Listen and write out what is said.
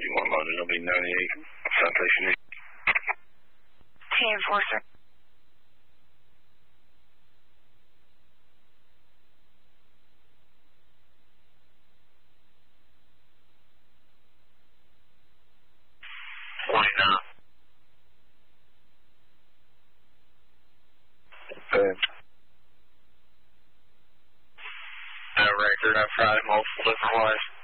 61 London, it'll be 98. Citation. Enforcer. Record on Friday, multiple different ways.